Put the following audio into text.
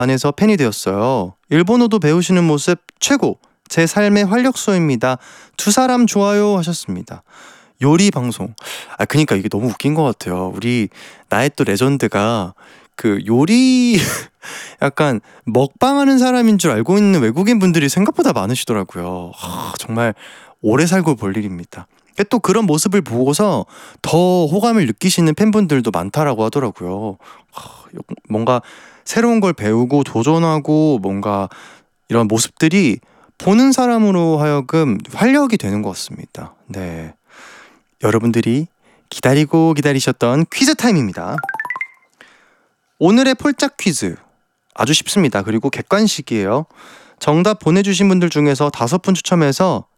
안에서 팬이 되었어요. 일본어도 배우시는 모습 최고. 제 삶의 활력소입니다. 두 사람 좋아요 하셨습니다. 요리 방송. 그니까 이게 너무 웃긴 것 같아요. 우리 나의 또 레전드가 그 요리 약간 먹방하는 사람인 줄 알고 있는 외국인 분들이 생각보다 많으시더라고요. 정말 오래 살고 볼 일입니다. 또 그런 모습을 보고서 더 호감을 느끼시는 팬분들도 많다라고 하더라고요. 뭔가 새로운 걸 배우고 도전하고 뭔가 이런 모습들이 보는 사람으로 하여금 활력이 되는 것 같습니다. 네, 여러분들이 기다리셨던 퀴즈 타임입니다. 오늘의 폴짝 퀴즈 아주 쉽습니다. 그리고 객관식이에요. 정답 보내주신 분들 중에서 5분 추첨해서